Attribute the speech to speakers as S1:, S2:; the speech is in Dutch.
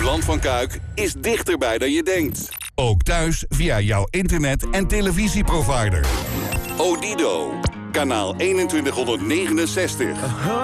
S1: Bland van Kuik is dichterbij dan je denkt. Ook thuis via jouw internet- en televisieprovider. Odido, kanaal 2169.